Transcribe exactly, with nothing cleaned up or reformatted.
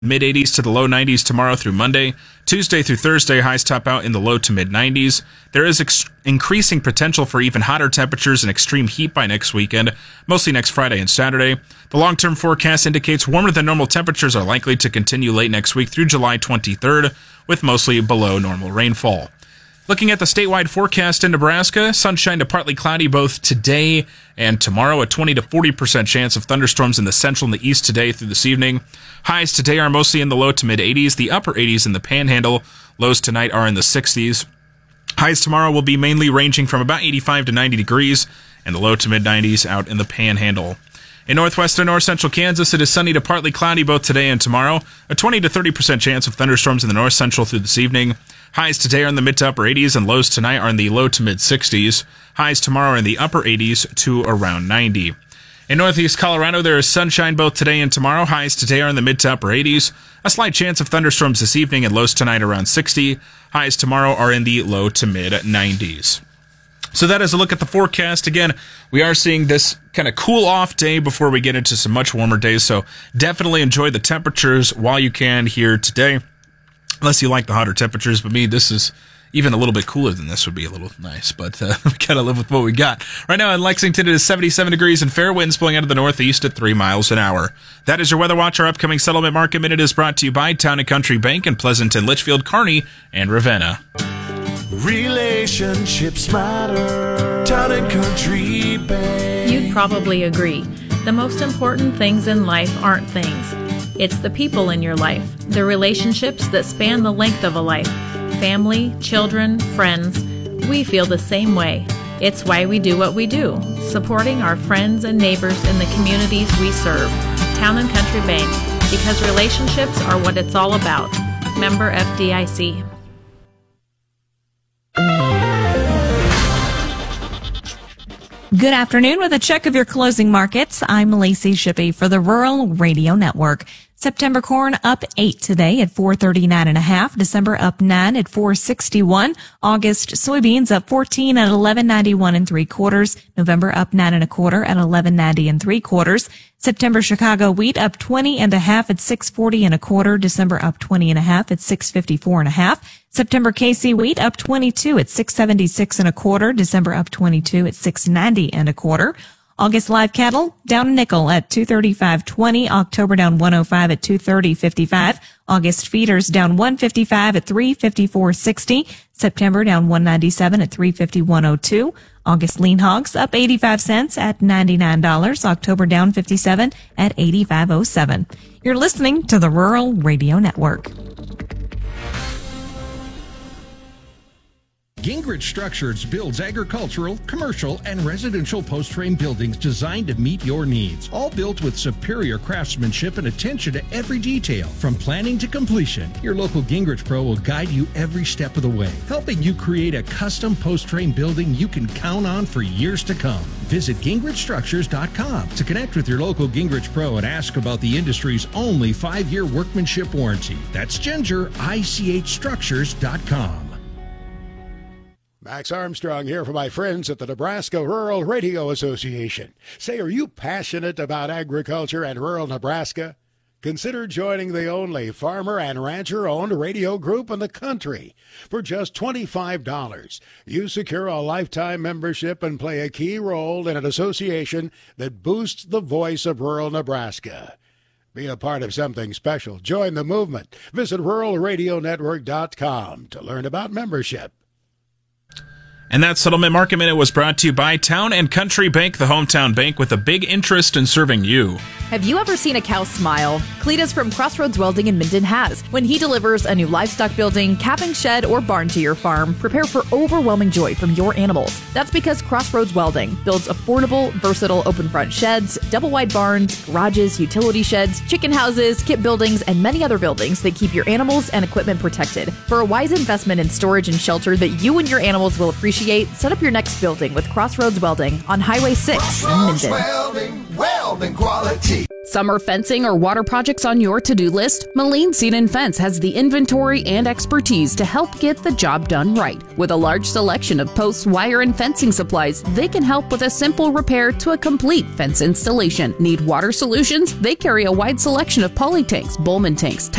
mid eighties to the low nineties tomorrow through Monday. Tuesday through Thursday, highs top out in the low to mid nineties. There is ex- increasing potential for even hotter temperatures and extreme heat by next weekend, mostly next Friday and Saturday. The long-term forecast indicates warmer than normal temperatures are likely to continue late next week through July twenty-third, with mostly below normal rainfall. Looking at the statewide forecast in Nebraska, sunshine to partly cloudy both today and tomorrow. A twenty to forty percent chance of thunderstorms in the central and the east today through this evening. Highs today are mostly in the low to mid eighties, the upper eighties in the Panhandle. Lows tonight are in the sixties. Highs tomorrow will be mainly ranging from about eighty-five to ninety degrees, and the low to mid nineties out in the Panhandle. In northwest and north central Kansas, it is sunny to partly cloudy both today and tomorrow. A twenty to thirty percent chance of thunderstorms in the north central through this evening. Highs today are in the mid to upper eighties, and lows tonight are in the low to mid sixties. Highs tomorrow are in the upper eighties to around ninety. In northeast Colorado, there is sunshine both today and tomorrow. Highs today are in the mid to upper eighties. A slight chance of thunderstorms this evening, and lows tonight around sixty. Highs tomorrow are in the low to mid nineties. So that is a look at the forecast. Again, we are seeing this kind of cool off day before we get into some much warmer days. So definitely enjoy the temperatures while you can here today. Unless you like the hotter temperatures, but me, this is even a little bit cooler than this would be a little nice, but uh, we gotta live with what we got. Right now in Lexington, it is seventy-seven degrees and fair winds blowing out of the northeast at three miles an hour. That is your Weather Watch. Our upcoming Settlement Market Minute is brought to you by Town and Country Bank in Pleasanton, Litchfield, Kearney, and Ravenna. Relationships matter. Town and Country Bank. You'd probably agree. The most important things in life aren't things. It's the people in your life, the relationships that span the length of a life. Family, children, friends. We feel the same way. It's why we do what we do, supporting our friends and neighbors in the communities we serve. Town and Country Bank, because relationships are what it's all about. Member F D I C. Good afternoon. With a check of your closing markets, I'm Lacey Shippey for the Rural Radio Network. September corn up eight today at four thirty-nine and a half. December up nine at four sixty-one. August soybeans up fourteen at eleven ninety-one and three quarters. November up nine and a quarter at eleven ninety and three quarters. September Chicago wheat up twenty and a half at six forty and a quarter. December up twenty and a half at six fifty-four and a half. September K C wheat up twenty-two at six seventy-six and a quarter. December up twenty-two at six ninety and a quarter. August live cattle down a nickel at two thirty-five twenty. October down one oh five at two thirty fifty-five. August feeders down one fifty-five at three fifty-four sixty. September down one ninety-seven at three fifty-one oh two. August lean hogs up eighty-five cents at ninety-nine dollars. October down fifty-seven at eighty-five oh seven. You're listening to the Rural Radio Network. Gingrich Structures builds agricultural, commercial, and residential post-frame buildings designed to meet your needs. All built with superior craftsmanship and attention to every detail. From planning to completion, your local Gingrich Pro will guide you every step of the way, helping you create a custom post-frame building you can count on for years to come. Visit Gingrich Structures dot com to connect with your local Gingrich Pro and ask about the industry's only five-year workmanship warranty. That's Ginger, I C H Structures dot com. Max Armstrong here for my friends at the Nebraska Rural Radio Association. Say, are you passionate about agriculture and rural Nebraska? Consider joining the only farmer and rancher-owned radio group in the country. For just twenty-five dollars, you secure a lifetime membership and play a key role in an association that boosts the voice of rural Nebraska. Be a part of something special. Join the movement. Visit rural radio network dot com to learn about membership. And that Settlement Market Minute was brought to you by Town and Country Bank, the hometown bank with a big interest in serving you. Have you ever seen a cow smile? Cletus from Crossroads Welding in Minden has. When he delivers a new livestock building, calving shed, or barn to your farm, prepare for overwhelming joy from your animals. That's because Crossroads Welding builds affordable, versatile open front sheds, double wide barns, garages, utility sheds, chicken houses, kit buildings, and many other buildings that keep your animals and equipment protected. For a wise investment in storage and shelter that you and your animals will appreciate, negotiate, set up your next building with Crossroads Welding on Highway six in Minden. Welding, welding quality. Summer fencing or water projects on your to-do list? Moline Seed and Fence has the inventory and expertise to help get the job done right. With a large selection of posts, wire, and fencing supplies, they can help with a simple repair to a complete fence installation. Need water solutions? They carry a wide selection of poly tanks, Bowman tanks,